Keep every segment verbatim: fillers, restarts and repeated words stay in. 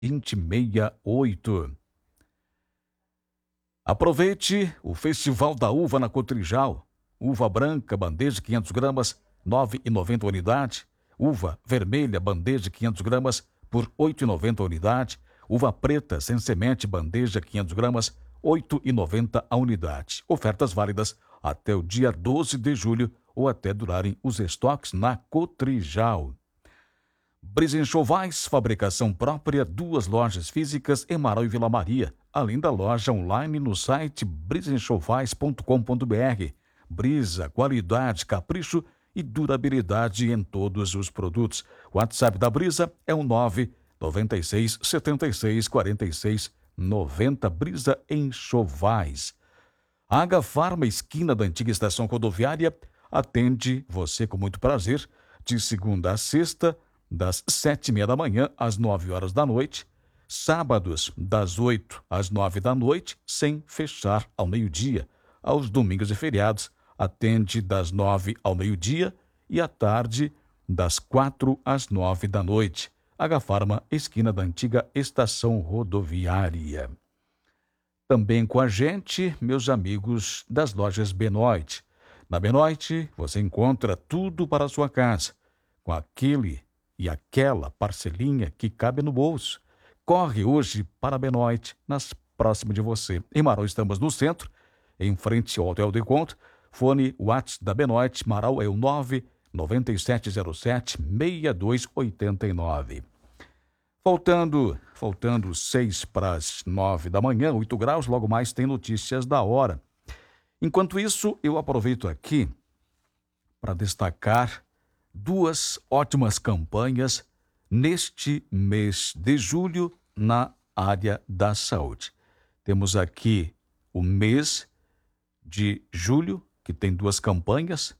vinte e sessenta e oito. Aproveite o Festival da Uva na Cotrijal. Uva branca, bandeja quinhentas gramas, nove reais e noventa centavos a unidade. Uva vermelha, bandeja quinhentas gramas, por oito reais e noventa centavos a unidade. Uva preta, sem semente, bandeja quinhentas gramas, oito reais e noventa centavos a unidade. Ofertas válidas até o dia doze de julho ou até durarem os estoques na Cotrijal. Brisa Enxovais, fabricação própria, duas lojas físicas em Marau e Vila Maria, além da loja online no site brisa enxovais ponto com ponto br. Brisa, qualidade, capricho e durabilidade em todos os produtos. O WhatsApp da Brisa é o nove nove seis sete seis quatro seis nove zero. Brisa Enxovais. A Agafarma, esquina da antiga estação rodoviária, atende você com muito prazer, de segunda a sexta, das sete e meia da manhã às nove horas da noite, sábados das oito às nove da noite, sem fechar ao meio-dia. Aos domingos e feriados, atende das nove ao meio-dia e à tarde, das quatro às nove da noite. Agafarma, esquina da antiga estação rodoviária. Também com a gente, meus amigos das lojas Benoit. Na Benoit, você encontra tudo para a sua casa, com aquele e aquela parcelinha que cabe no bolso. Corre hoje para a Benoit, nas próximas de você. Em Marau estamos no centro, em frente ao Hotel de Conto. Fone WhatsApp da Benoit, Marau é o nove nove sete zero sete seis dois oito nove. Faltando, faltando seis para as nove da manhã, oito graus, logo mais tem notícias da hora. Enquanto isso, eu aproveito aqui para destacar duas ótimas campanhas neste mês de julho na área da saúde. Temos aqui o mês de julho, que tem duas campanhas,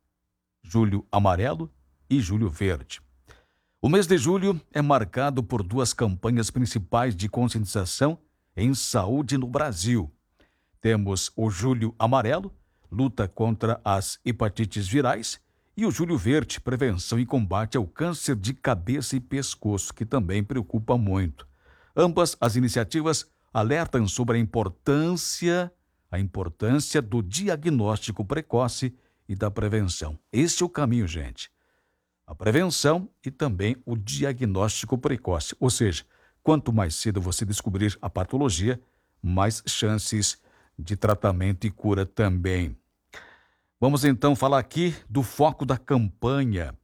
Julho Amarelo e Julho Verde. O mês de julho é marcado por duas campanhas principais de conscientização em saúde no Brasil. Temos o Julho Amarelo, luta contra as hepatites virais, e o Julho Verde, prevenção e combate ao câncer de cabeça e pescoço, que também preocupa muito. Ambas as iniciativas alertam sobre a importância, a importância do diagnóstico precoce e da prevenção. Esse é o caminho, gente. A prevenção e também o diagnóstico precoce. Ou seja, quanto mais cedo você descobrir a patologia, mais chances de tratamento e cura também. Vamos então falar aqui do foco da campanha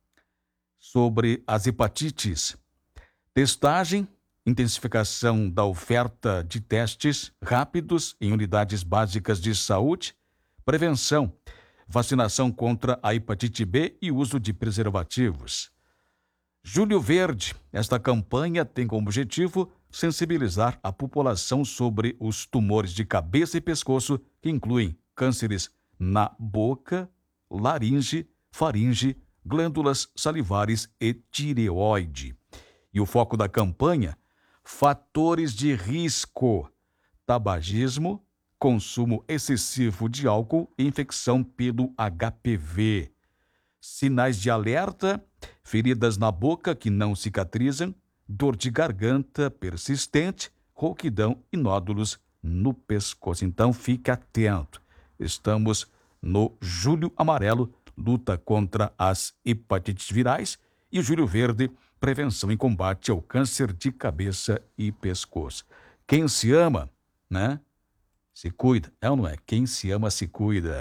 sobre as hepatites. Testagem, intensificação da oferta de testes rápidos em unidades básicas de saúde, prevenção, vacinação contra a hepatite B e uso de preservativos. Julho Verde, esta campanha tem como objetivo sensibilizar a população sobre os tumores de cabeça e pescoço, que incluem cânceres na boca, laringe, faringe, glândulas salivares e tireoide. E o foco da campanha, fatores de risco, tabagismo, consumo excessivo de álcool e infecção pelo H P V. Sinais de alerta, feridas na boca que não cicatrizam, dor de garganta persistente, rouquidão e nódulos no pescoço. Então fique atento. Estamos no Julho Amarelo, luta contra as hepatites virais, e o Julho Verde, prevenção e combate ao câncer de cabeça e pescoço. Quem se ama, né? Se cuida, é ou não é? Quem se ama, se cuida.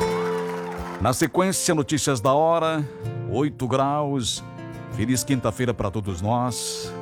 Na sequência, notícias da hora, oito graus. Feliz quinta-feira para todos nós.